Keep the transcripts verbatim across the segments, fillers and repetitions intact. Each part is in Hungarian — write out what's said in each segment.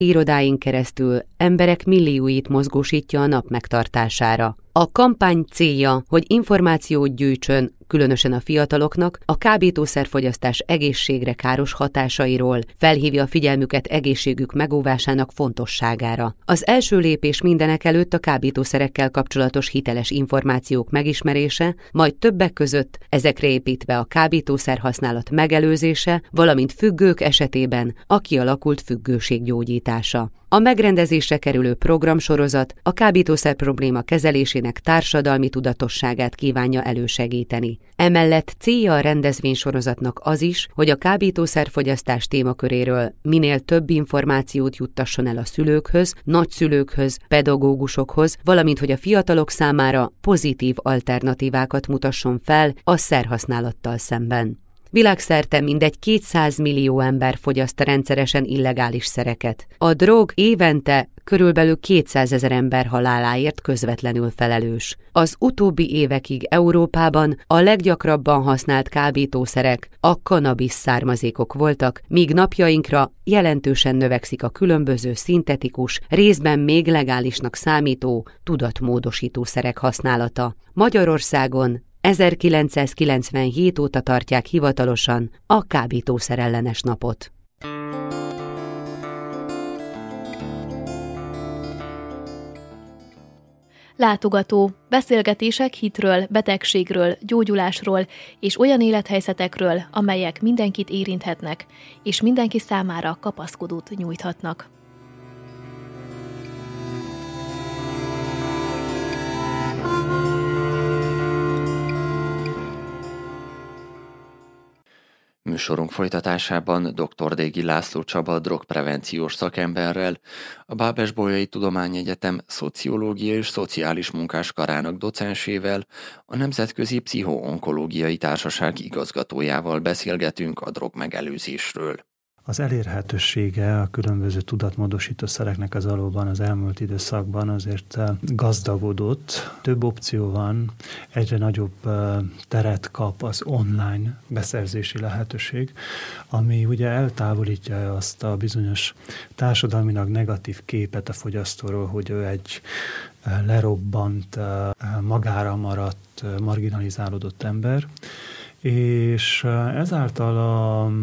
irodáin keresztül emberek millióit mozgósítja a nap megtartására. A kampány célja, hogy információt gyűjtsön, különösen a fiataloknak, a kábítószerfogyasztás egészségre káros hatásairól, felhívja a figyelmüket egészségük megóvásának fontosságára. Az első lépés mindenekelőtt a kábítószerekkel kapcsolatos hiteles információk megismerése, majd többek között ezekre építve a kábítószer használat megelőzése, valamint függők esetében a kialakult függőség gyógyítása. A megrendezésre kerülő programsorozat a kábítószer probléma kezelésének társadalmi tudatosságát kívánja elősegíteni. Emellett célja a rendezvénysorozatnak az is, hogy a kábítószerfogyasztás témaköréről minél több információt juttasson el a szülőkhöz, nagyszülőkhöz, pedagógusokhoz, valamint hogy a fiatalok számára pozitív alternatívákat mutasson fel a szerhasználattal szemben. Világszerte mindegy kétszáz millió ember fogyaszt rendszeresen illegális szereket. A drog évente körülbelül kétszázezer ember haláláért közvetlenül felelős. Az utóbbi évekig Európában a leggyakrabban használt kábítószerek a kannabisz származékok voltak, míg napjainkra jelentősen növekszik a különböző szintetikus, részben még legálisnak számító tudatmódosítószerek használata. Magyarországon ezerkilencszázkilencvenhét óta tartják hivatalosan a kábítószerellenes napot. Látogató. Beszélgetések hitről, betegségről, gyógyulásról és olyan élethelyzetekről, amelyek mindenkit érinthetnek, és mindenki számára kapaszkodót nyújthatnak. Műsorunk folytatásában dr. Dégi László Csaba drogprevenciós szakemberrel, a Bábes-Bolyai Tudományegyetem szociológia és szociális munkáskarának docensével, a Nemzetközi Pszicho-onkológiai Társaság igazgatójával beszélgetünk a drogmegelőzésről. Az elérhetősége a különböző tudatmódosítószereknek az valóban az elmúlt időszakban azért gazdagodott. Több opció van, egyre nagyobb teret kap az online beszerzési lehetőség, ami ugye eltávolítja azt a bizonyos társadalmilag negatív képet a fogyasztóról, hogy ő egy lerobbant, magára maradt, marginalizálódott ember, és ezáltal a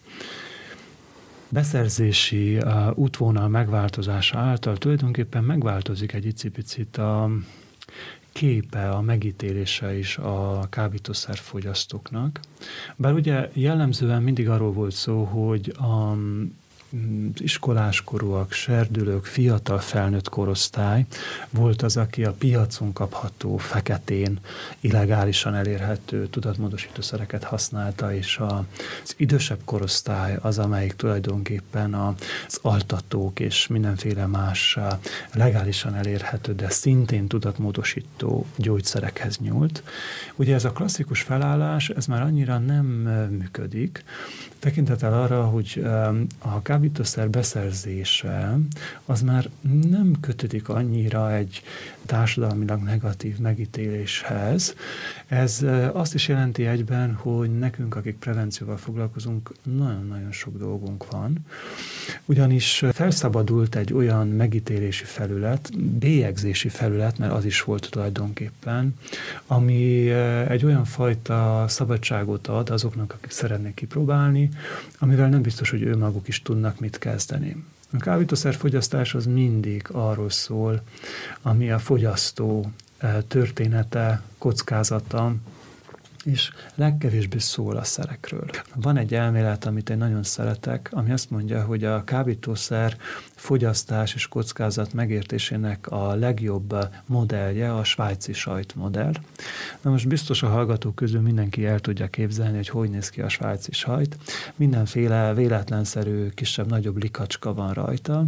beszerzési uh, útvonal megváltozása által tulajdonképpen megváltozik egy icipicit a képe, a megítélése is a kábítószerfogyasztóknak. Bár ugye jellemzően mindig arról volt szó, hogy a iskoláskorúak, serdülők, fiatal felnőtt korosztály volt az, aki a piacon kapható, feketén, illegálisan elérhető tudatmódosítószereket használta, és az idősebb korosztály az, amelyik tulajdonképpen az altatók és mindenféle más legálisan elérhető, de szintén tudatmódosító gyógyszerekhez nyúlt. Ugye ez a klasszikus felállás, ez már annyira nem működik, tekintettel arra, hogy a kábítószer beszerzése az már nem kötődik annyira egy társadalmilag negatív megítéléshez. Ez azt is jelenti egyben, hogy nekünk, akik prevencióval foglalkozunk, nagyon-nagyon sok dolgunk van. Ugyanis felszabadult egy olyan megítélési felület, bélyegzési felület, mert az is volt tulajdonképpen, ami egy olyan fajta szabadságot ad azoknak, akik szeretnék kipróbálni, amivel nem biztos, hogy ő maguk is tudnak mit kezdeni. A kábítószerfogyasztás az mindig arról szól, ami a fogyasztó története, kockázata, és legkevésbé szól a szerekről. Van egy elmélet, amit én nagyon szeretek, ami azt mondja, hogy a kábítószer fogyasztás és kockázat megértésének a legjobb modellje a svájci sajt modell. Na most biztos a hallgatók közül mindenki el tudja képzelni, hogy hogy néz ki a svájci sajt. Mindenféle véletlenszerű, kisebb-nagyobb likacska van rajta,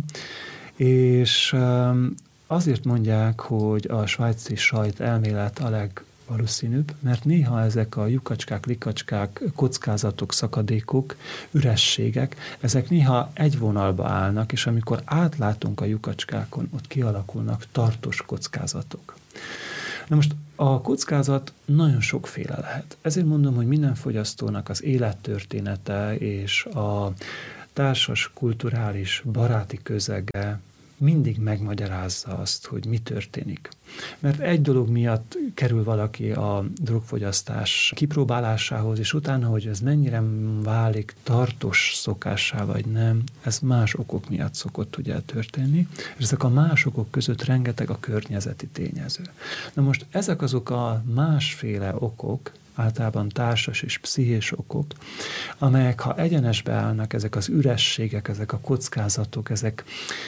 és azért mondják, hogy a svájci sajt elmélet a leg valószínűbb, mert néha ezek a lyukacskák, likacskák, kockázatok, szakadékok, ürességek, ezek néha egy vonalba állnak, és amikor átlátunk a lyukacskákon, ott kialakulnak tartós kockázatok. Na most a kockázat nagyon sokféle lehet. Ezért mondom, hogy minden fogyasztónak az élettörténete és a társas, kulturális, baráti közege mindig megmagyarázza azt, hogy mi történik. Mert egy dolog miatt kerül valaki a drogfogyasztás kipróbálásához, és utána, hogy ez mennyire válik tartós szokássá vagy nem, ez más okok miatt szokott ugye történni, és ezek a más okok között rengeteg a környezeti tényező. Na most ezek azok a másféle okok, általában társas és pszichés okok, amelyek, ha egyenesbe állnak, ezek az ürességek, ezek a kockázatok, ezek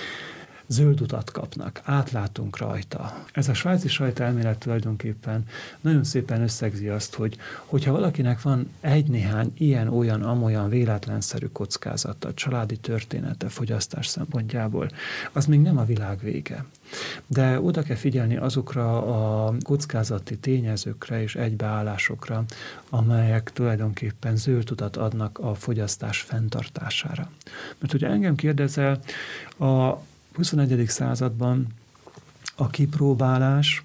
zöld utat kapnak, átlátunk rajta. Ez a svájci sajtelmélet tulajdonképpen nagyon szépen összegzi azt, hogy hogyha valakinek van egy-néhány ilyen, olyan, amolyan véletlenszerű kockázata, családi története, fogyasztás szempontjából, az még nem a világ vége. De oda kell figyelni azokra a kockázati tényezőkre és egybeállásokra, amelyek tulajdonképpen zöld utat adnak a fogyasztás fenntartására. Mert ugye engem kérdezel, a huszonegyedik században a kipróbálás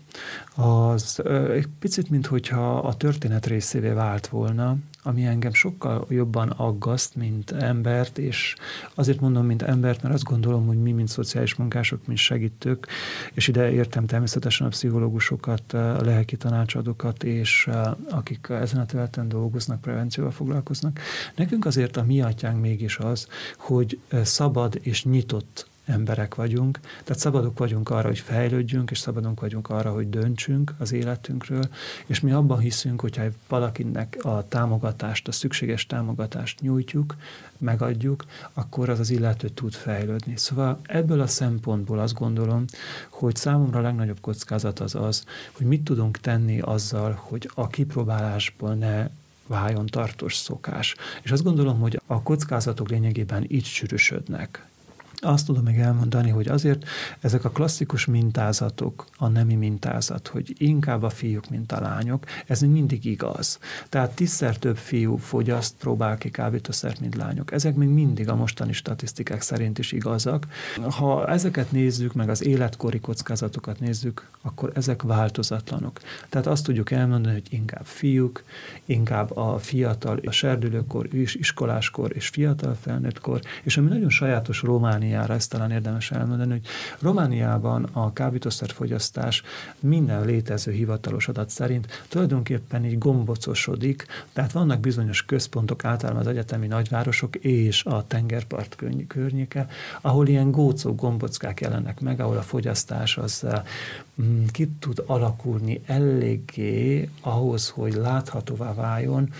az egy picit, minthogyha a történet részévé vált volna, ami engem sokkal jobban aggaszt, mint embert, és azért mondom, mint embert, mert azt gondolom, hogy mi, mint szociális munkások, mint segítők, és ide értem természetesen a pszichológusokat, a lelki tanácsadókat, és akik ezen a területen dolgoznak, prevencióval foglalkoznak. Nekünk azért a mi atyánk mégis az, hogy szabad és nyitott emberek vagyunk, tehát szabadok vagyunk arra, hogy fejlődjünk, és szabadunk vagyunk arra, hogy döntsünk az életünkről, és mi abban hiszünk, hogyha valakinek a támogatást, a szükséges támogatást nyújtjuk, megadjuk, akkor az az illető tud fejlődni. Szóval ebből a szempontból azt gondolom, hogy számomra a legnagyobb kockázat az az, hogy mit tudunk tenni azzal, hogy a kipróbálásból ne váljon tartós szokás. És azt gondolom, hogy a kockázatok lényegében így sűrűsödnek. Azt tudom még elmondani, hogy azért ezek a klasszikus mintázatok, a nemi mintázat, hogy inkább a fiúk, mint a lányok, ez még mindig igaz. Tehát tízszer több fiú fogyaszt, próbál ki kábítószert, mint lányok. Ezek még mindig a mostani statisztikák szerint is igazak. Ha ezeket nézzük, meg az életkori kockázatokat nézzük, akkor ezek változatlanok. Tehát azt tudjuk elmondani, hogy inkább fiúk, inkább a fiatal, a serdülőkor, iskoláskor és fiatal felnőttkor, és ami nagyon sajátos Romániában, ezt talán érdemes elmondani, hogy Romániában a kábítószerfogyasztás minden létező hivatalos adat szerint tulajdonképpen így gombocosodik, tehát vannak bizonyos központok, általában az egyetemi nagyvárosok és a tengerpart környéke, ahol ilyen gócok, gombockák jelennek meg, ahol a fogyasztás az mm, ki tud alakulni eléggé ahhoz, hogy láthatóvá váljon,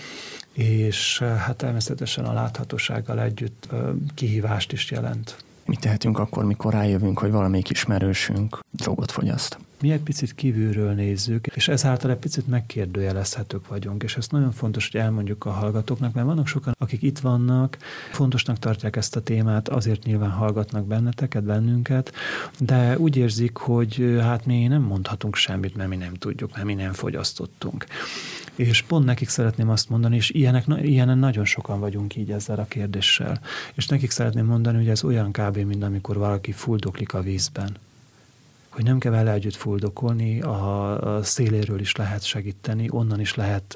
és hát természetesen a láthatósággal együtt kihívást is jelent. Mit tehetünk akkor, mikor rájövünk, hogy valamelyik ismerősünk drogot fogyaszt? Mi egy picit kívülről nézzük, és ezáltal egy picit megkérdőjelezhetők vagyunk, és ezt nagyon fontos, hogy elmondjuk a hallgatóknak, mert vannak sokan, akik itt vannak, fontosnak tartják ezt a témát, azért nyilván hallgatnak benneteket, bennünket, de úgy érzik, hogy hát mi nem mondhatunk semmit, mert mi nem tudjuk, mert mi nem fogyasztottunk. És pont nekik szeretném azt mondani, és ilyenek, ilyenen nagyon sokan vagyunk így ezzel a kérdéssel, és nekik szeretném mondani, hogy ez olyan kb. Mint amikor valaki fuldoklik a vízben. Hogy nem kell vele együtt fuldokolni, a széléről is lehet segíteni, onnan is lehet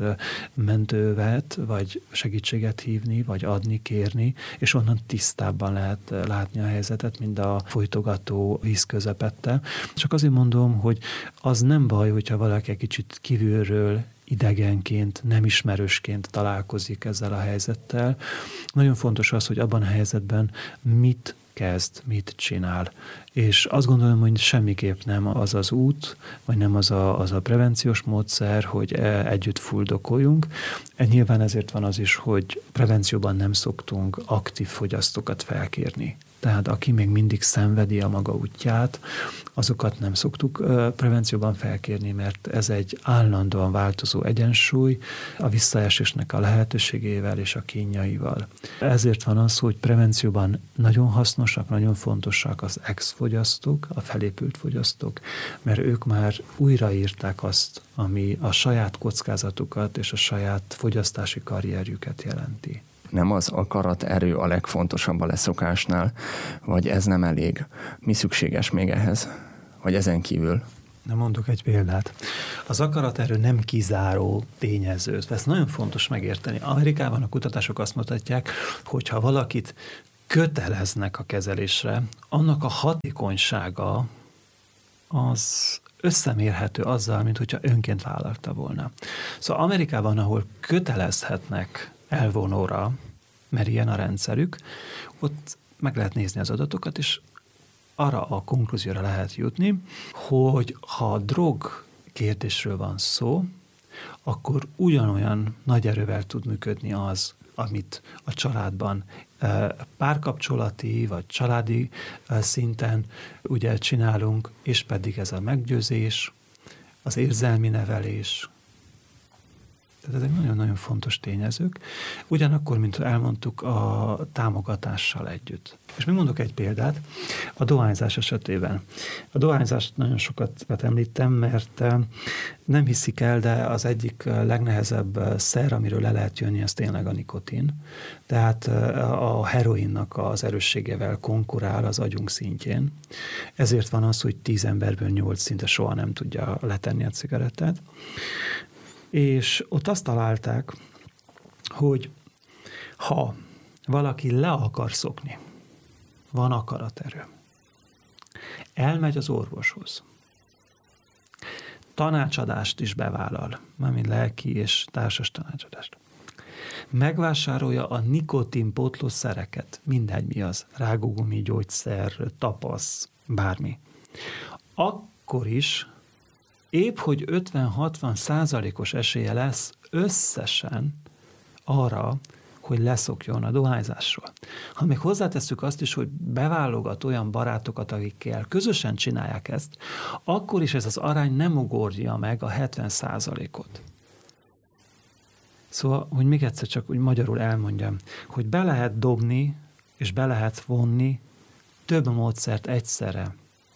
mentővet, vagy segítséget hívni, vagy adni, kérni, és onnan tisztábban lehet látni a helyzetet, mint a folytogató víz közepette. Csak azért mondom, hogy az nem baj, hogyha valaki egy kicsit kívülről idegenként, nem ismerősként találkozik ezzel a helyzettel. Nagyon fontos az, hogy abban a helyzetben mit kezd, mit csinál. És azt gondolom, hogy semmiképp nem az az út, vagy nem az a, az a prevenciós módszer, hogy együtt fuldokoljunk. Nyilván ezért van az is, hogy prevencióban nem szoktunk aktív fogyasztókat felkérni. Tehát aki még mindig szenvedi a maga útját, azokat nem szoktuk prevencióban felkérni, mert ez egy állandóan változó egyensúly a visszaesésnek a lehetőségével és a kínjaival. Ezért van az, hogy prevencióban nagyon hasznosak, nagyon fontosak az ex-fogyasztók, a felépült fogyasztók, mert ők már újraírták azt, ami a saját kockázatukat és a saját fogyasztási karrierjüket jelenti. Nem az akarat erő a legfontosabb a leszokásnál, vagy ez nem elég? Mi szükséges még ehhez? Vagy ezen kívül? Na, mondok egy példát. Az akaraterő nem kizáró tényező. Ezt nagyon fontos megérteni. Amerikában a kutatások azt mutatják, hogy ha valakit köteleznek a kezelésre, annak a hatékonysága az összemérhető azzal, mint hogyha önként vállalta volna. Szóval Amerikában, ahol kötelezhetnek elvonóra, mert ilyen a rendszerük, ott meg lehet nézni az adatokat, és arra a konklúzióra lehet jutni, hogy ha a drog kérdésről van szó, akkor ugyanolyan nagy erővel tud működni az, amit a családban párkapcsolati vagy családi szinten ugye csinálunk, és pedig ez a meggyőzés, az érzelmi nevelés. Tehát ezek nagyon-nagyon fontos tényezők. Ugyanakkor, mint elmondtuk, a támogatással együtt. És még mondok egy példát a dohányzás esetében. A dohányzást nagyon sokat említem, mert nem hiszik el, de az egyik legnehezebb szer, amiről le lehet jönni, az tényleg a nikotin. Tehát a heroinnak az erősségével konkurál az agyunk szintjén. Ezért van az, hogy tíz emberből nyolc szinte soha nem tudja letenni a cigarettát. És ott azt találták, hogy ha valaki le akar szokni, van akaraterő, elmegy az orvoshoz, tanácsadást is bevállal, mármint lelki és társas tanácsadást, megvásárolja a nikotinpótló szereket, mindegy mi az, rágógumi, gyógyszer, tapasz, bármi, akkor is épp hogy ötven-hatvan százalékos esélye lesz összesen arra, hogy leszokjon a dohányzásról. Ha még hozzátesszük azt is, hogy beválogat olyan barátokat, akikkel közösen csinálják ezt, akkor is ez az arány nem ugorja meg a hetven százalékot. Szóval, hogy még egyszer csak úgy magyarul elmondjam, hogy be lehet dobni, és be lehet vonni több módszert egyszerre.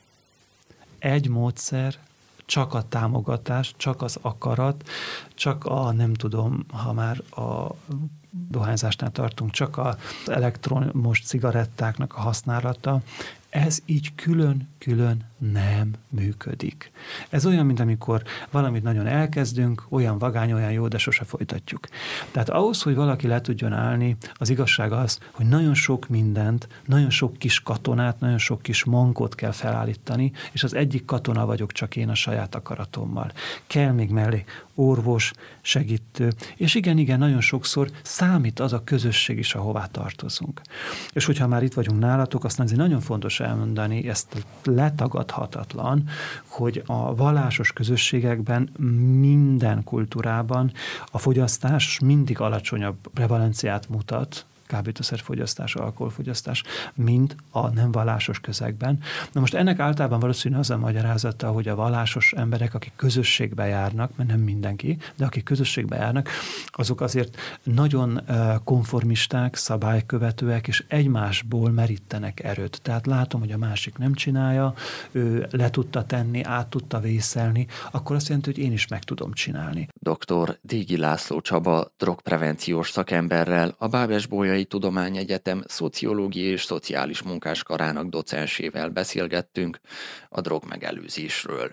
Egy módszer csak a támogatás, csak az akarat, csak a, nem tudom, ha már a dohányzásnál tartunk, csak az elektromos cigarettáknak a használata, ez így külön-külön nem működik. Ez olyan, mint amikor valamit nagyon elkezdünk, olyan vagány, olyan jó, de sose folytatjuk. Tehát ahhoz, hogy valaki le tudjon állni, az igazság az, hogy nagyon sok mindent, nagyon sok kis katonát, nagyon sok kis mankót kell felállítani, és az egyik katona vagyok csak én a saját akaratommal. Kell még mellé orvos, segítő, és igen, igen, nagyon sokszor számít az a közösség is, ahová tartozunk. És hogyha már itt vagyunk nálatok, aztán ez nagyon fontos elmondani, ezt letagadhatatlan, hogy a vallásos közösségekben minden kultúrában a fogyasztás mindig alacsonyabb prevalenciát mutat, kábítószerfogyasztás, alkoholfogyasztás, mint a nem vallásos közegben. Na most ennek általában valószínűleg az a magyarázata, hogy a vallásos emberek, akik közösségbe járnak, mert nem mindenki, de akik közösségbe járnak, azok azért nagyon konformisták, szabálykövetőek, és egymásból merítenek erőt. Tehát látom, hogy a másik nem csinálja, ő le tudta tenni, át tudta vészelni, akkor azt jelenti, hogy én is meg tudom csinálni. doktor Dégi László Csaba drogprevenciós szakemberrel, a Bábes-Bolyai Tudományegyetem szociológiai és szociális munkáskarának docensével beszélgettünk a drogmegelőzésről.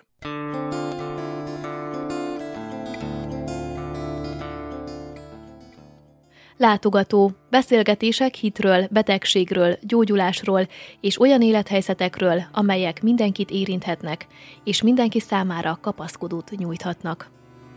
Látogató. Beszélgetések hitről, betegségről, gyógyulásról és olyan élethelyzetekről, amelyek mindenkit érinthetnek, és mindenki számára kapaszkodót nyújthatnak.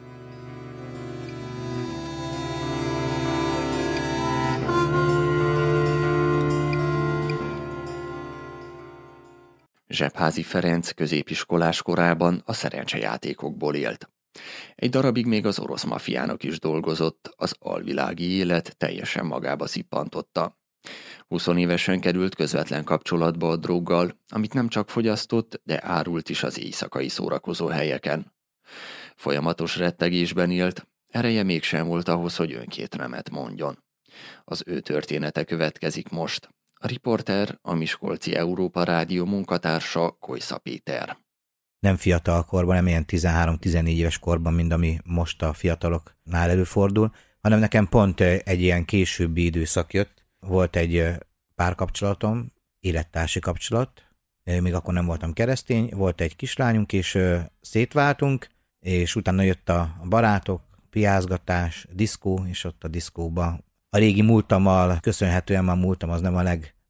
Zsebházi Ferenc középiskolás korában a szerencsejátékokból élt. Egy darabig még az orosz mafiának is dolgozott, az alvilági élet teljesen magába szippantotta. huszonévesen került közvetlen kapcsolatba a droggal, amit nem csak fogyasztott, de árult is az éjszakai szórakozó helyeken. Folyamatos rettegésben élt, ereje mégsem volt ahhoz, hogy önkét nemet mondjon. Az ő története következik most. A riporter, a Miskolci Európa Rádió munkatársa, Kojsza Péter. Nem fiatal korban, nem ilyen tizenhárom-tizennégy éves korban, mint ami most a fiataloknál előfordul, hanem nekem pont egy ilyen későbbi időszak jött. Volt egy párkapcsolatom, élettársi kapcsolat, még akkor nem voltam keresztény, volt egy kislányunk, és szétváltunk, és utána jött a barátok, piázgatás, diszkó, és ott a diszkóba a régi múltammal, köszönhetően a múltam az nem a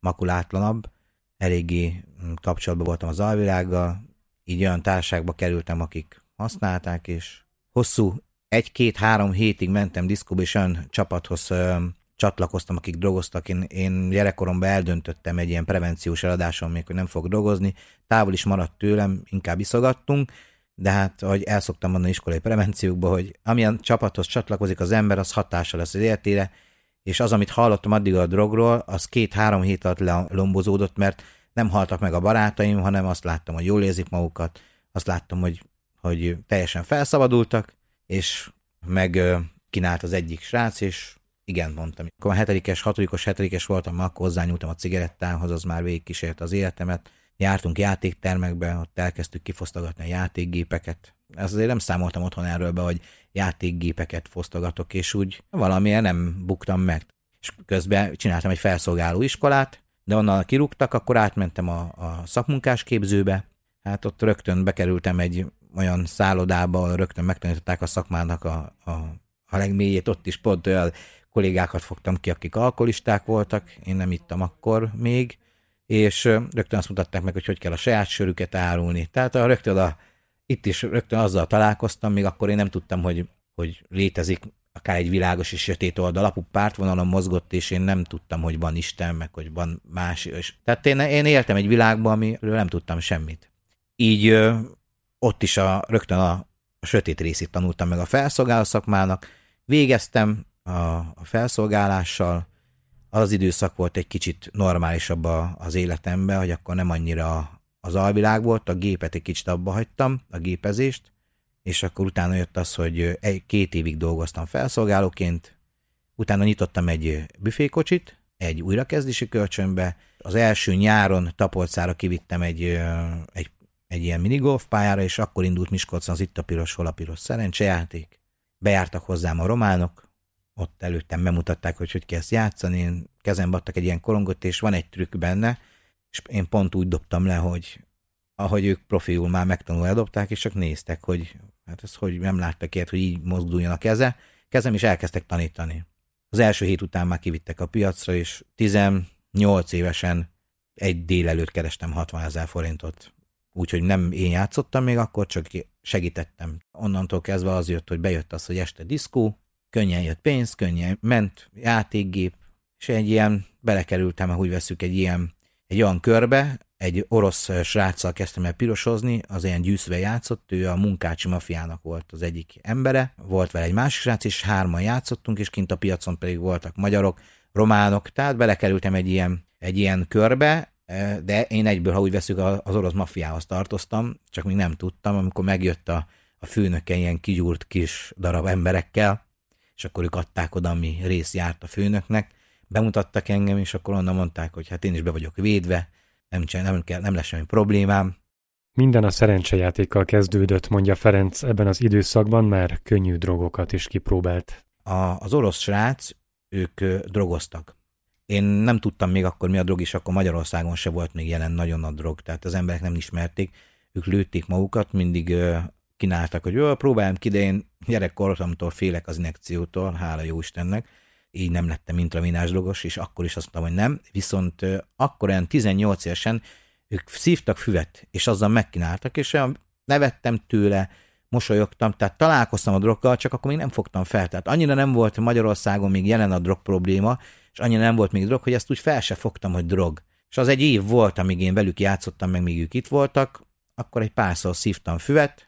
makulátlanabb, eléggé kapcsolatban voltam az alvilággal, így olyan társaságba kerültem, akik használták, és hosszú egy-két-három hétig mentem diszkóba, és olyan csapathoz ö, csatlakoztam, akik drogoztak. Én, én gyerekkoromban eldöntöttem egy ilyen prevenciós eladáson még, hogy nem fog drogozni. Távol is maradt tőlem, inkább iszogattunk, de hát, ahogy el szoktam mondani iskolai prevenciókba, hogy amilyen csapathoz csatlakozik az ember, az hatása lesz az életére, és az, amit hallottam addig a drogról, az két-három hét alatt lelombozódott, mert nem haltak meg a barátaim, hanem azt láttam, hogy jól érzik magukat, azt láttam, hogy, hogy teljesen felszabadultak, és meg kínált az egyik srác, és igen, mondtam. Akkor hetedikes, hatodikos, hetedikes voltam, akkor hozzányúltam a cigarettához, az már végigkísért az életemet. Jártunk játéktermekbe, ott elkezdtük kifosztogatni a játékgépeket. Ez azért nem számoltam otthon erről be, hogy játékgépeket fosztogatok, és úgy valamilyen nem buktam meg. És közben csináltam egy felszolgáló iskolát, de onnan kirúgtak, akkor átmentem a, a szakmunkásképzőbe. Hát ott rögtön bekerültem egy olyan szállodába, rögtön megtanították a szakmának a, a, a legmélyét, ott is pont olyan kollégákat fogtam ki, akik alkoholisták voltak, én nem ittam akkor még, és rögtön azt mutatták meg, hogy hogy kell a saját sörüket árulni. Tehát a, rögtön a, itt is rögtön azzal találkoztam, még akkor én nem tudtam, hogy, hogy létezik akár egy világos és sötét oldal. Apu pártvonalon mozgott, és én nem tudtam, hogy van Isten, meg hogy van más. És, tehát én, én éltem egy világban, amiről nem tudtam semmit. Így ö, ott is a, rögtön a, a sötét részét tanultam meg a felszolgáló szakmának. Végeztem a, a felszolgálással. Az időszak volt egy kicsit normálisabb a, az életemben, hogy akkor nem annyira az alvilág volt, a gépet egy kicsit abba hagytam, a gépezést, és akkor utána jött az, hogy egy, két évig dolgoztam felszolgálóként, utána nyitottam egy büfékocsit, egy újrakezdési kölcsönbe, az első nyáron Tapolcára kivittem egy, egy, egy ilyen minigolf pályára, és akkor indult Miskolcon az Itt a piros, hol a piros szerencsejáték. Bejártak hozzám a románok, ott előttem bemutatták, hogy hogy kell ezt játszani, én kezembe adtak egy ilyen korongot, és van egy trükk benne, és én pont úgy dobtam le, hogy ahogy ők profiul már megtanul eldobták, és csak néztek, hogy hát ez hogy nem láttak ilyet, hogy így mozduljon a keze. Kezem is elkezdtek tanítani. Az első hét után már kivittek a piacra, és tizennyolc évesen egy délelőtt kerestem hatvanezer forintot. Úgyhogy nem én játszottam még akkor, csak segítettem. Onnantól kezdve az jött, hogy bejött az, hogy este diszkó, könnyen jött pénz, könnyen ment játékgép, és egy ilyen, belekerültem, ha úgy veszük, egy ilyen, egy olyan körbe, egy orosz sráccal kezdtem el pirosozni, az ilyen gyűszve játszott, ő a Munkácsi mafiának volt az egyik embere, volt vele egy másik srác, és hárman játszottunk, és kint a piacon pedig voltak magyarok, románok, tehát belekerültem egy ilyen, egy ilyen körbe, de én egyből, ha úgy veszük, az orosz mafiához tartoztam, csak még nem tudtam, amikor megjött a, a főnöke ilyen kigyúrt kis darab emberekkel, és akkor ők adták oda, ami rész járt a főnöknek, bemutattak engem, és akkor onnan mondták, hogy hát én is be vagyok védve, nem, nem, kell, nem lesz semmi problémám. Minden a szerencsejátékkal kezdődött, mondja Ferenc, ebben az időszakban már könnyű drogokat is kipróbált. A, az orosz srác, ők ö, drogoztak. Én nem tudtam még akkor, mi a drog, és akkor Magyarországon se volt még jelen nagyon a drog, tehát az emberek nem ismerték, ők lőtték magukat, mindig ö, kínáltak, hogy jó, próbáljam ki, de én gyerekkoromtól félek az injekciótól, hála jó Istennek, így nem lettem intravénás drogos, és akkor is azt mondtam, hogy nem, viszont ö, akkor olyan tizennyolc évesen ők szívtak füvet, és azzal megkínáltak, és olyan nevettem tőle, mosolyogtam, tehát találkoztam a droggal, csak akkor még nem fogtam fel. Tehát annyira nem volt Magyarországon még jelen a drog probléma, és annyira nem volt még drog, hogy ezt úgy fel se fogtam, hogy drog. És az egy év volt, amíg én velük játszottam, meg még ők itt voltak, akkor egy párszor szívtam füvet,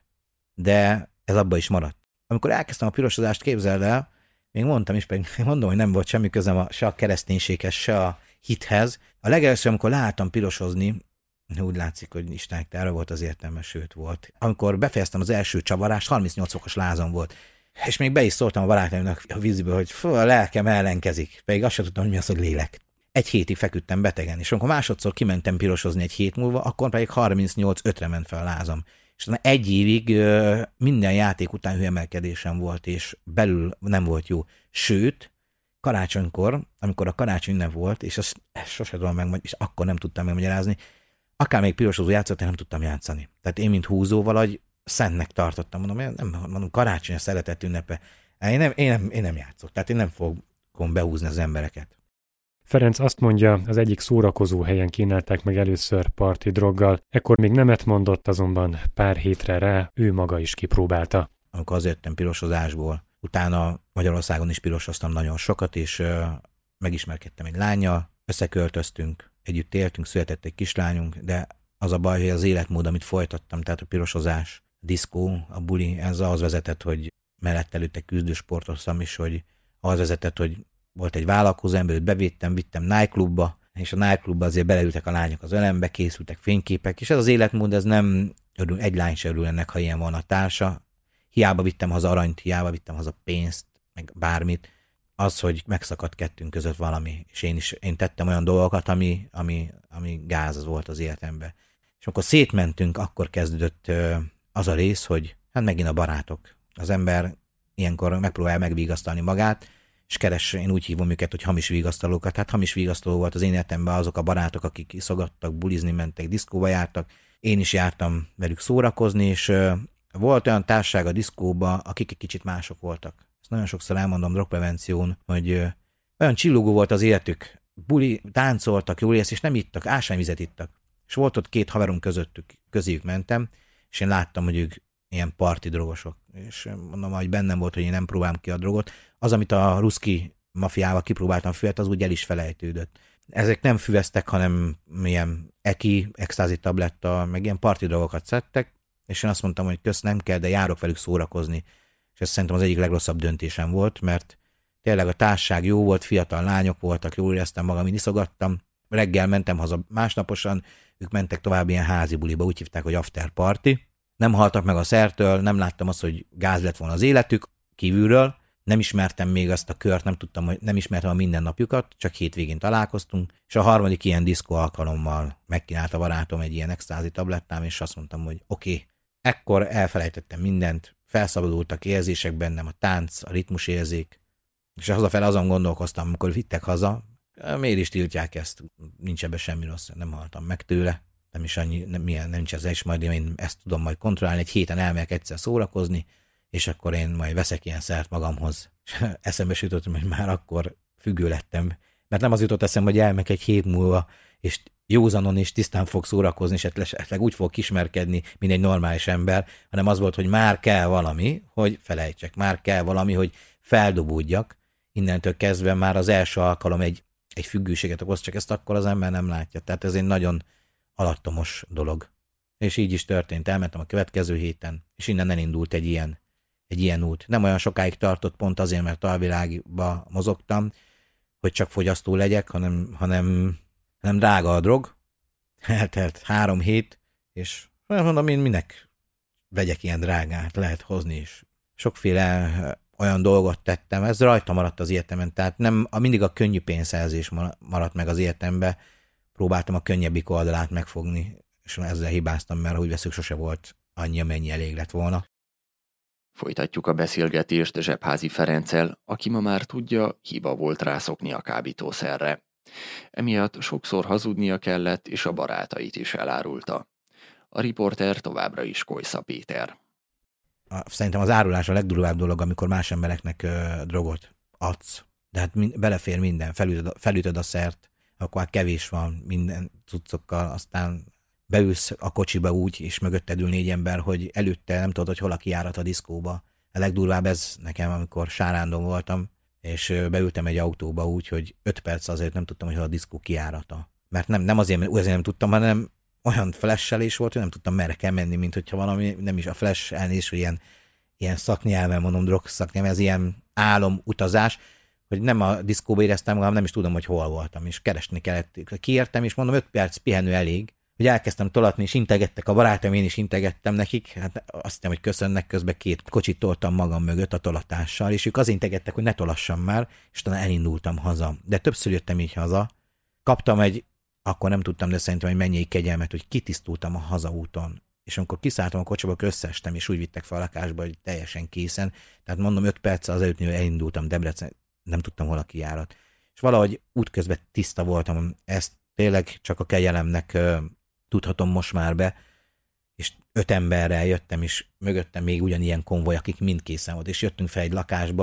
de ez abba is maradt. Amikor elkezdtem a pirosozást, képzeld el, még mondtam is, pedig mondom, hogy nem volt semmi közem a, se a kereszténységhez, se a hithez. A legelőször, amikor láttam pirosozni, úgy látszik, hogy Istennek erre volt az értelme, sőt volt. Amikor befejeztem az első csavarást, harmincnyolc fokos lázam volt. És még be is szóltam a barátaimnak a víziből, hogy fú, a lelkem ellenkezik. Pedig azt sem tudtam, hogy mi az, hogy lélek. Egy hétig feküdtem betegen, és amikor másodszor kimentem pirosozni egy hét múlva, akkor pedig harmincnyolc ötre ment fel a lázam. És egy évig minden játék után hőemelkedésem volt, és belül nem volt jó. Sőt, karácsonykor, amikor a karácsony ünnep volt, és azt, ezt sose tudom megmagyarázni, és akkor nem tudtam megmagyarázni, akár még pirosozó játszott, én nem tudtam játszani. Tehát én, mint húzó, valahogy szentnek tartottam. Mondom, nem, mondom, karácsony a szeretet ünnepe. Én nem, én, nem, én nem játszok, tehát én nem fogom behúzni az embereket. Ferenc azt mondja, az egyik szórakozó helyen kínálták meg először parti droggal, ekkor még nemet mondott, azonban pár hétre rá ő maga is kipróbálta. Amikor az jöttem pirosozásból, utána Magyarországon is pirosoztam nagyon sokat, és uh, megismerkedtem egy lánnyal, összeköltöztünk, együtt éltünk, született egy kislányunk, de az a baj, hogy az életmód, amit folytattam, tehát a pirosozás, a diszkó, a buli, ez az vezetett, hogy mellett előtte küzdősportoztam is, hogy az vezetett, hogy volt egy vállalkozó ember, őt bevédtem, vittem nightclubba, és a nightclubba azért beleültek a lányok az ölembe, készültek fényképek, és ez az életmód, ez nem örül, egy lány se örül ennek, ha ilyen van a társa. Hiába vittem haza aranyt, hiába vittem haza pénzt, meg bármit, az, hogy megszakadt kettőnk között valami, és én is én tettem olyan dolgokat, ami, ami, ami gáz volt az életemben. És amikor szétmentünk, akkor kezdődött az a rész, hogy hát megint a barátok. Az ember ilyenkor megpróbál megvigasztalni magát, és keres, én úgy hívom őket, hogy hamis vigasztalókat. Hát hamis vigasztaló volt az én életemben azok a barátok, akik iszogattak, bulizni mentek, diszkóba jártak. Én is jártam velük szórakozni, és volt olyan társaság a diszkóba, akik egy kicsit mások voltak. Ezt nagyon sokszor elmondom drogprevención, hogy olyan csillogó volt az életük. Buli, táncoltak, jól érsz, és nem ittak, ásványvizet ittak. És volt ott két haverom közöttük, közéjük mentem, és én láttam, hogy ők ilyen parti drogosok. És mondom, hogy bennem volt, hogy én nem próbálom ki a drogot. Az, amit a ruszki mafiával kipróbáltam füvet, az úgy el is felejtődött. Ezek nem füveztek, hanem milyen eki, extázi tabletta, meg ilyen parti drogokat szedtek, és én azt mondtam, hogy kösz, nem kell, de járok velük szórakozni. És ez szerintem az egyik legrosszabb döntésem volt, mert tényleg a társaság jó volt, fiatal lányok voltak, jól éreztem magam, én iszogattam. Reggel mentem haza másnaposan, ők mentek tovább ilyen házi buliba, úgy hívták, hogy after party. Nem haltak meg a szertől, nem láttam azt, hogy gáz lett volna az életük kívülről, nem ismertem még azt a kört, nem tudtam, hogy nem ismertem a mindennapjukat, csak hétvégén találkoztunk, és a harmadik ilyen diszkó alkalommal megkínálta barátom egy ilyen extázi tablettám, és azt mondtam, hogy oké, okay. Ekkor elfelejtettem mindent, felszabadultak érzések bennem, a tánc, a ritmusérzék, és hazafele azon gondolkoztam, amikor vittek haza, miért is tiltják ezt, nincs ebben semmi rossz, nem haltam meg tőle, nem is annyi, nem, milyen, nincs ez, és majd én ezt tudom majd kontrollálni, egy héten elmegyek egyszer szórakozni, és akkor én majd veszek ilyen szert magamhoz. És eszembe sütöttem, hogy már akkor függő lettem, mert nem az jutott eszembe, hogy elmegyek egy hét múlva, és józanon és tisztán fog szórakozni, és esetleg úgy fog ismerkedni, mint egy normális ember, hanem az volt, hogy már kell valami, hogy felejtsek, már kell valami, hogy feldobódjak. Innentől kezdve már az első alkalom egy, egy függőséget okoz, csak ezt akkor az ember nem látja. Tehát ez egy nagyon alattomos dolog. És így is történt. Elmentem a következő héten, és innen elindult egy ilyen, egy ilyen út. Nem olyan sokáig tartott, pont azért, mert alvilágba mozogtam, hogy csak fogyasztó legyek, hanem, hanem, hanem drága a drog. Eltelt három hét, és mondom, én minek vegyek ilyen drágát, lehet hozni is. Sokféle olyan dolgot tettem, ez rajta maradt az életemen, tehát nem, a, mindig a könnyű pénzszerzés maradt meg az életembe, próbáltam a könnyebbik oldalát megfogni, és ezzel hibáztam, mert úgy veszük, sose volt annyi, amennyi elég lett volna. Folytatjuk a beszélgetést Zsebházi Ferenccel, aki ma már tudja, hiba volt rászokni a kábítószerre. Emiatt sokszor hazudnia kellett, és a barátait is elárulta. A riporter továbbra is Kojsza Péter. Szerintem az árulás a legdurvább dolog, amikor más embereknek ö, drogot adsz. De hát min- belefér minden, felütöd a, felütöd a szert, akkor már kevés van minden cuccokkal, aztán beülsz a kocsiba úgy, és mögötted ül négy ember, hogy előtte nem tudod, hogy hol a kijárat a diszkóba. A legdurvább ez nekem, amikor Sárándon voltam, és beültem egy autóba úgy, hogy öt perc azért nem tudtam, hogy hol a diszkó kijárata. Mert nem, nem azért, mert azért nem tudtam, hanem olyan flash-elés volt, hogy nem tudtam merre kell menni, mint hogyha valami, nem is a flash elnézés, hogy ilyen, ilyen szaknyelven mondom, drog szaknyelven, ez ilyen álomutazás, hogy nem a diszkóba éreztem magam, nem is tudom, hogy hol voltam, és keresni kellett. Kiértem, és mondom, öt perc pihenő elég, hogy elkezdtem tolatni, és integettek a barátom, én is integettem nekik, hát azt hiszem, hogy köszönnek, közben két kocsit toltam magam mögött a tolatással, és ők az integettek, hogy ne tolassam már, és utána elindultam haza. De többször jöttem így haza, kaptam egy, akkor nem tudtam, de szerintem, hogy mennyi kegyelmet, hogy kitisztultam a hazaúton. És amikor kiszálltam a kocsiba, összeestem, és úgy vittek fel a lakásba, hogy teljesen készen. Tehát mondom, öt perc azelőtt, hogy elindultam Debrecen, nem tudtam hol a kijárat. És valahogy útközben tiszta voltam, ezt tényleg csak a kegyelemnek tudhatom most már be, és öt emberrel jöttem, és mögöttem még ugyanilyen konvoj, akik mind készen volt, és jöttünk fel egy lakásba,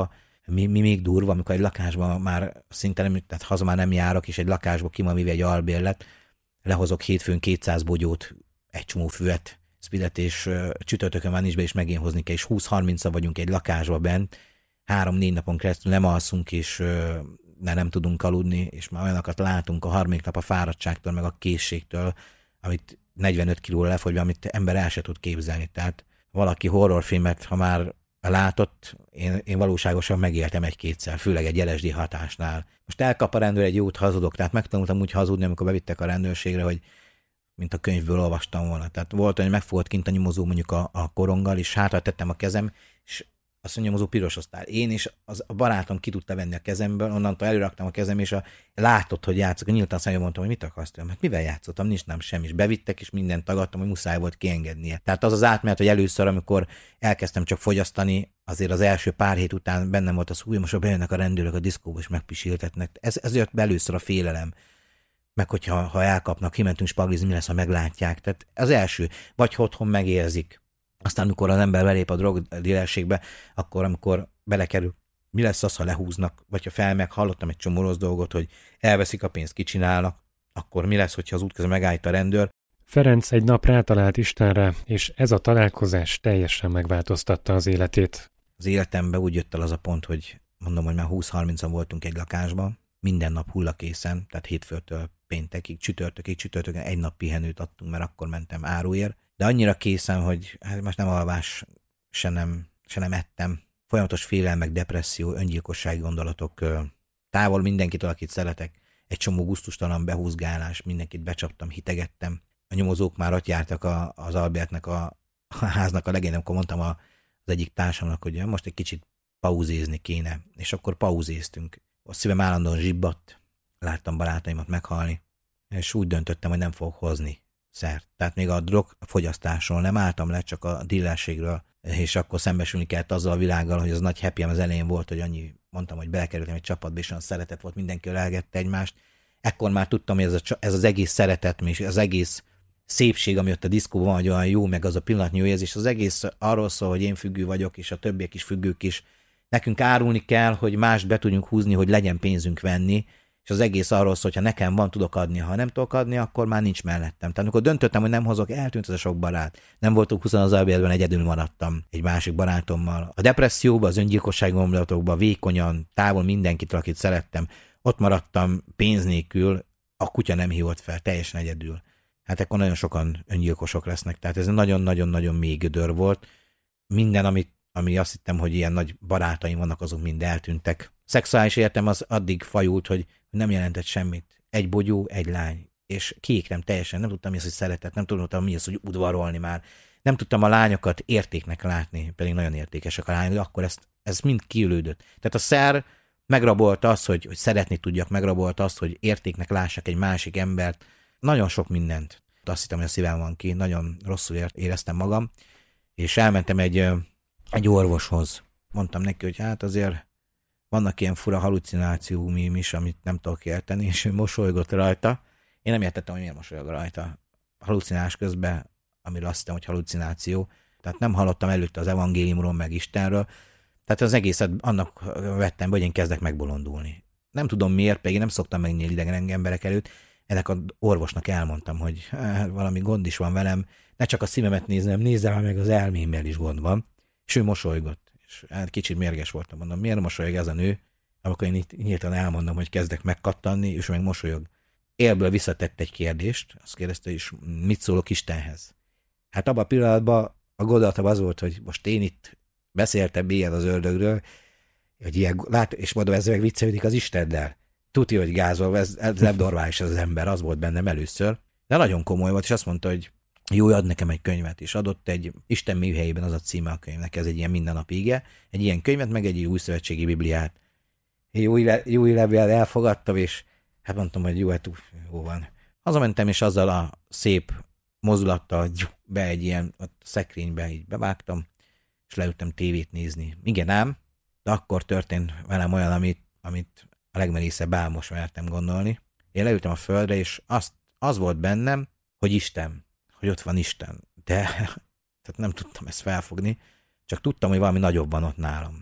Mi, mi még durva, amikor egy lakásban már szinte nem, tehát haza már nem járok, és egy lakásból ki van véve egy albérlet, lehozok hétfőn kétszáz bogyót, egy csomó füvet, speedet, és uh, csütörtökön van is be, és megint hozni kell, és húsz-harmincan vagyunk egy lakásba bent, három-négy napon keresztül nem alszunk, és uh, ne, nem tudunk aludni, és már olyanokat látunk a harmadik nap a fáradtságtól, meg a készségtől, amit negyvenöt kilóra lefogyva, amit ember el se tud képzelni. Tehát valaki horrorfilmet, ha már látott, én, én valóságosan megéltem egy-kétszer, főleg egy el es dé hatásnál. Most elkap a rendőr, egy jót hazudok, tehát megtanultam úgy hazudni, amikor bevittek a rendőrségre, hogy mint a könyvből olvastam volna. Tehát volt, hogy megfogott kint a nyomozó mondjuk a, a koronggal, és hátra tettem a kezem, és azt mondja, nyomozó piros osztál. Én és az, a barátom ki tudta venni a kezemből, onnantól előraktam a kezem, és a, látott, hogy játszok. Nyíltan szemben mondtam, hogy mit akarsz tőlem? Hát mivel játszottam? Nincs nem semmi. És bevittek, és mindent tagadtam, hogy muszáj volt kiengednie. Tehát az az átmenet, hogy először, amikor elkezdtem csak fogyasztani, azért az első pár hét után bennem volt az, hogy most bejönnek a rendőrök a diszkóba, és megpisiltetnek. Ez, ez jött be először a félelem. Meg hogyha ha elkapnak, kimentünk spaglizni, mi lesz, ha meglátják. Tehát az első, vagy otthon megérzik. Aztán, amikor az ember belép a drogdílerségbe, akkor, amikor belekerül, mi lesz az, ha lehúznak, vagy ha felmeg, hallottam egy csomó rossz dolgot, hogy elveszik a pénzt, kicsinálnak, akkor mi lesz, hogyha az útközben megállít a rendőr. Ferenc egy nap rátalált Istenre, és ez a találkozás teljesen megváltoztatta az életét. Az életemben úgy jött el az a pont, hogy mondom, hogy már húsz-harmincan voltunk egy lakásban, minden nap hullakészen, tehát hétfőtől péntekig, csütörtökig, csütörtökön egy nap pihenőt adtunk, mert akkor mentem áruért, de annyira készen, hogy hát most nem alvás, se nem, se nem ettem. Folyamatos félelmek, depresszió, öngyilkossági gondolatok, távol mindenkitől, akit szeretek, egy csomó gusztustalan behúzgálás, mindenkit becsaptam, hitegettem. A nyomozók már ott jártak a, az Albertnek a, a háznak a legén, amikor mondtam a, az egyik társamnak, hogy most egy kicsit pauzézni kéne, és akkor pauzéztünk. A szívem állandóan zsibbadt, láttam barátaimat meghalni, és úgy döntöttem, hogy nem fogok hozni szert. Tehát még a drogfogyasztásról nem álltam le, csak a dílerségről, és akkor szembesülni kellett azzal a világgal, hogy az nagy happyem az elején volt, hogy annyi, mondtam, hogy belekerültem egy csapatba, és olyan szeretet volt, mindenki ölelgette egymást. Ekkor már tudtam, hogy ez, a, ez az egész szeretet, és az egész szépség, ami ott a diszkóban van, hogy olyan jó, meg az a pillanatnyi jó érzés, az egész arról szól, hogy én függő vagyok, és a többiek is függők is. Nekünk árulni kell, hogy mást be tudjunk húzni, hogy legyen pénzünk venni, és az egész arról szól, hogy ha nekem van, tudok adni, ha nem tudok adni, akkor már nincs mellettem. Tehát amikor döntöttem, hogy nem hozok, eltűnt az a sok barát. Nem voltunk húszan az albérletben, egyedül maradtam egy másik barátommal. A depresszióban, az öngyilkossági gondolatokban, vékonyan, távol mindenkitől, akit szerettem, ott maradtam pénz nélkül, a kutya nem hívott fel, teljesen egyedül. Hát akkor nagyon sokan öngyilkosok lesznek. Tehát ez nagyon-nagyon-nagyon mély gödör volt. Minden, amit ami azt hittem, hogy ilyen nagy barátaim vannak, azok mind eltűntek. Szexuális életem az addig fajult, hogy nem jelentett semmit. Egy bogyó, egy lány. És kiégtem teljesen. Nem tudtam mi az, hogy szeretet, nem tudtam mi az, hogy udvarolni már. Nem tudtam a lányokat értéknek látni, pedig nagyon értékesek a lányok, de akkor ezt, ez mind kiülődött. Tehát a szer megrabolta azt, hogy, hogy szeretni tudjak, megrabolta azt, hogy értéknek lássak egy másik embert. Nagyon sok mindent. Azt hittem, hogy a szívem van ki, nagyon rosszul éreztem magam, és elmentem egy egy orvoshoz. Mondtam neki, hogy hát azért vannak ilyen fura halucinációim is, amit nem tudok érteni, és ő mosolygott rajta. Én nem értettem, hogy miért mosolyog rajta. Halucinálás közben, amire azt hittem, hogy halucináció. Tehát nem hallottam előtte az evangéliumról, meg Istenről. Tehát az egészet annak vettem, hogy én kezdek megbolondulni. Nem tudom miért, pedig én nem szoktam megnyílni idegen emberek előtt. Ennek az orvosnak elmondtam, hogy hát, valami gond is van velem, ne csak a szívemet nézem, nézzem, meg az elmémmel is gond van. És ő mosolygott, és kicsit mérges voltam, mondom, miért mosolyog ez a nő, amikor én itt nyíltan elmondom, hogy kezdek megkattanni, és meg mosolyog. Élből visszatett egy kérdést, azt kérdezte, és mit szólok Istenhez? Hát abban a pillanatban a gondolatom az volt, hogy most én itt beszéltem ilyen az ördögről, hogy ilyen, lát, és mondom, ez meg viccelődik az Istennel. Tuti, hogy gázol, ez, ez nem normális az ember, az volt bennem először. De nagyon komoly volt, és azt mondta, hogy jó, ad nekem egy könyvet, és adott egy Isten műhelyében, az a címe a könyvnek, ez egy ilyen mindennapi ige, egy ilyen könyvet, meg egy új szövetségi bibliát. Jó, jó levél elfogadtam, és hát mondtam, hogy jó, hát jó van. Hazamentem, és azzal a szép mozdulattal be egy ilyen a szekrénybe így bevágtam, és leültem tévét nézni. Igen ám, de akkor történt velem olyan, amit, amit a legmerészebb álmos mertem gondolni. Én leültem a földre, és azt, az volt bennem, hogy Isten, hogy ott van Isten. De tehát nem tudtam ezt felfogni, csak tudtam, hogy valami nagyobb van ott nálam.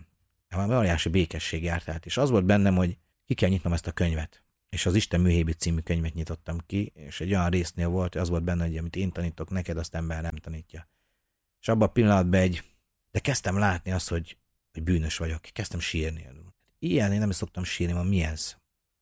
valami óriási békesség járt át, és az volt bennem, hogy ki kell nyitnom ezt a könyvet. És az Isten műhébű című könyvet nyitottam ki, és egy olyan résznél volt, hogy az volt benne, hogy amit én tanítok neked, azt ember nem tanítja. És abban a pillanatban egy, de kezdtem látni azt, hogy, hogy bűnös vagyok. Kezdtem sírni. Ilyen én nem is szoktam sírni, van mi ez?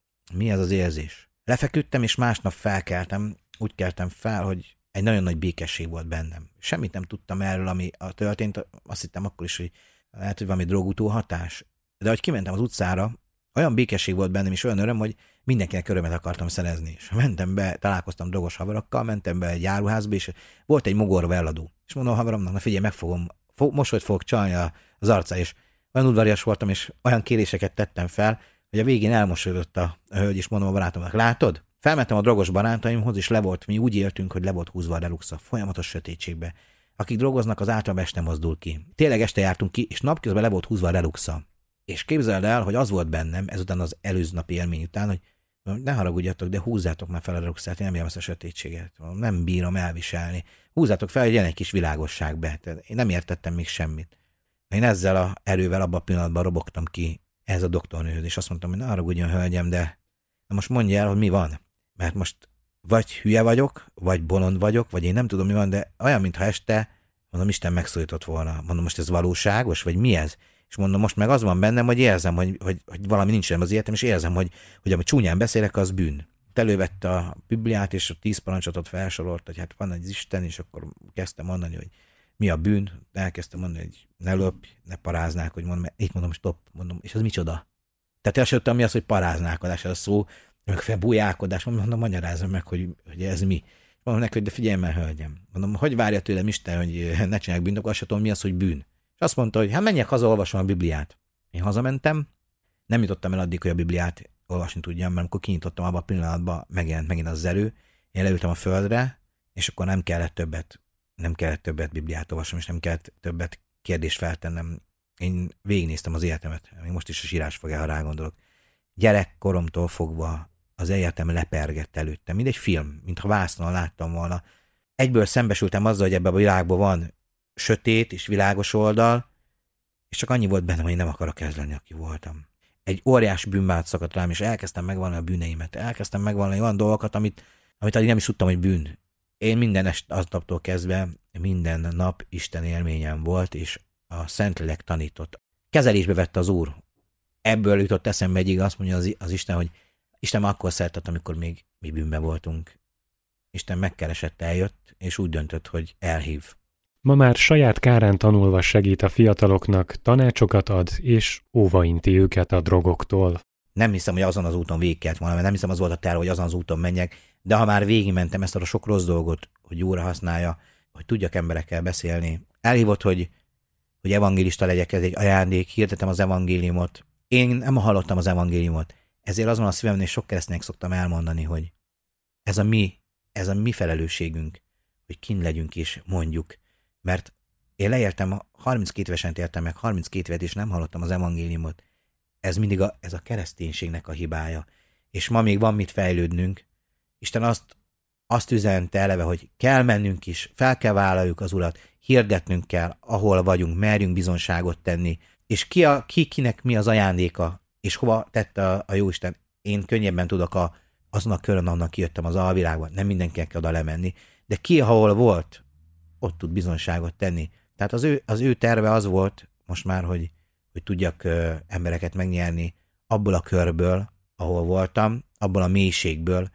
Mi ez az érzés? Lefeküdtem, és másnap felkeltem, úgy keltem fel, hogy egy nagyon nagy békesség volt bennem. Semmit nem tudtam erről, ami történt, azt hittem akkor is, hogy lehet, hogy valami drogutó hatás. De ahogy kimentem az utcára, olyan békesség volt bennem, és olyan öröm, hogy mindenkinek örömet akartam szerezni. És mentem be, találkoztam drogos haverokkal, mentem be egy áruházba, és volt egy mogorva eladó. És mondom a haveromnak, na figyelj, megfogom, fog, mosolyt fogok csalni az arcá, és olyan udvarias voltam, és olyan kéréseket tettem fel, hogy a végén elmosolyodott a hölgy, és mondom a barátomnak, látod? Felmentem a drogos barátaimhoz, és le volt, mi úgy éltünk, hogy le volt húzva a deluxa, folyamatos sötétségbe. Akik drogoznak, az általában este mozdul ki. Tényleg este jártunk ki, és napközben le volt húzva a deluxa. És képzeld el, hogy az volt bennem, ezután az előző napi élmény után, hogy ne haragudjatok, de húzzátok már fel a deluxát, én nem bírom ezt a sötétséget. Nem bírom elviselni. Húzzátok fel, hogy legyen egy kis világosság be. Én nem értettem még semmit. Én ezzel a erővel abban a pillanatban robogtam ki ez a doktornőhöz, és azt mondtam, hogy ne haragudjon, hölgyem, de na most mondja el, hogy mi van. Mert most vagy hülye vagyok, vagy bolond vagyok, vagy én nem tudom, mi van, de olyan, mintha este, mondom, Isten megszólított volna. Mondom, most ez valóságos, vagy mi ez? És mondom, most meg az van bennem, hogy érzem, hogy, hogy, hogy valami nincs az életem, és érzem, hogy, hogy amit csúnyán beszélek, az bűn. Elővette a Bibliát, és a tíz parancsolatot felsorolt, hogy hát van egy Isten, és akkor kezdtem mondani, hogy mi a bűn. Elkezdtem mondani, hogy ne lopj, ne paráznák, hogy mondom, itt mondom, stop, mondom, és az micsoda? Tehát első tudtam, mi az, hogy paráznákodás, az szó, meg fel bujálkodás, mondom, magyarázzam meg, hogy, hogy ez mi. Mondom neki, hogy de figyelj már, hölgyem. Mondom, hogy várja tőlem Isten, hogy ne csinálják bűnt, akkor azt sem tudom, mi az, hogy bűn. És azt mondta, hogy hát menjek haza, olvasom a Bibliát. Én hazamentem, nem jutottam el addig, hogy a Bibliát olvasni tudjam, mert amikor kinyitottam abban a pillanatban, megjelent megint az erő, én leültem a földre, és akkor nem kellett többet, nem kellett többet Bibliát olvasom, és nem kellett többet kérdést feltennem. Én végignéztem az életemet, még most is a sírás fog el, ha rágondolok. Gyerekkoromtól fogva az életem lepergett előttem, mint egy film, mintha vásznon láttam volna. Egyből szembesültem azzal, hogy ebben a világban van sötét és világos oldal, és csak annyi volt bennem, hogy nem akarok ez lenni, aki voltam. Egy óriás bűnbánt szakadt rám, és elkezdtem megvallani a bűneimet. Elkezdtem megvallani olyan dolgokat, amit, amit addig nem is tudtam, hogy bűn. Én minden est, aznaptól kezdve, minden nap Isten élményem volt, és a Szentlélek tanított. Kezelésbe vette az Úr. Ebből jutott eszembe egyig, azt mondja az, az Isten, hogy Isten akkor szeretett, amikor még mi bűnben voltunk. Isten megkeresett, eljött, és úgy döntött, hogy elhív. Ma már saját kárán tanulva segít a fiataloknak, tanácsokat ad, és óvainti őket a drogoktól. Nem hiszem, hogy azon az úton végig kellett volna, mert nem hiszem, az volt a terv, hogy azon az úton menjek, de ha már végigmentem ezt a sok rossz dolgot, hogy jóra használja, hogy tudjak emberekkel beszélni. Elhívott, hogy, hogy evangélista legyek, ez egy ajándék, hirdetem az evangéliumot. Én nem hallottam az evangéliumot, ezért azon a szívemben és sok kereszténynek szoktam elmondani, hogy ez a mi, ez a mi felelősségünk, hogy kint legyünk és mondjuk. Mert én leéltem, harminckét évesen éltem meg, harminckét évet, és nem hallottam az evangéliumot. Ez mindig a, ez a kereszténységnek a hibája. És ma még van mit fejlődnünk. Isten azt, azt üzente eleve, hogy kell mennünk is, fel kell vállaljuk az Urat, hirdetnünk kell, ahol vagyunk, merjünk bizonságot tenni. És ki, a, ki kinek mi az ajándéka, és hova tette a, a Jóisten. Én könnyebben tudok a, azon a körön, annak kijöttem az alvilágban, nem mindenkinek kell oda lemenni. De ki, ahol volt, ott tud bizonságot tenni. Tehát az ő, az ő terve az volt most már, hogy, hogy tudjak ö, embereket megnyerni abból a körből, ahol voltam, abból a mélységből,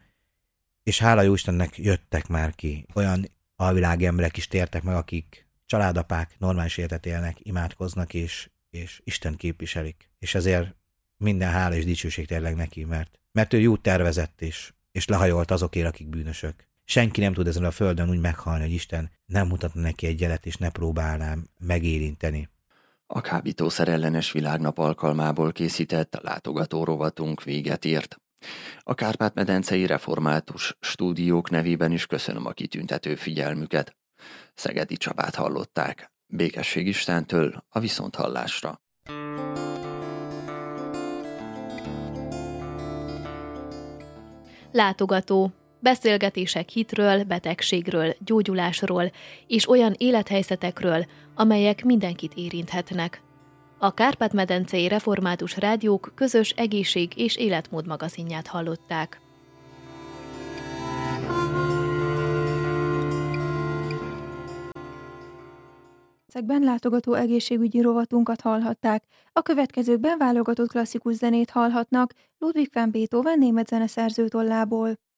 és hála jó Istennek jöttek már ki. Olyan alvilági emberek is tértek meg, akik családapák, normális életet élnek, imádkoznak, és, és Isten képviselik. És ezért minden hála és dicsőség tényleg neki, mert, mert ő jó tervezett, és, és lehajolt azokért, akik bűnösök. Senki nem tud ezen a földön úgy meghalni, hogy Isten nem mutatna neki egy jelet, és ne próbálnám megérinteni. A kábítószer ellenes világnap alkalmából készített látogató rovatunk véget ért. A Kárpát-medencei Református Stúdiók nevében is köszönöm a kitüntető figyelmüket. Szegedi Csabát hallották. Békesség Istentől, a viszonthallásra. Látogató. Beszélgetések hitről, betegségről, gyógyulásról és olyan élethelyzetekről, amelyek mindenkit érinthetnek. A Kárpát-medencei Református Rádiók közös egészség- és életmód magazinját hallották. Ezekben látogató egészségügyi rovatunkat hallhatták. A következőkben válogatott klasszikus zenét hallhatnak Ludwig van Beethoven német zeneszerző tollából.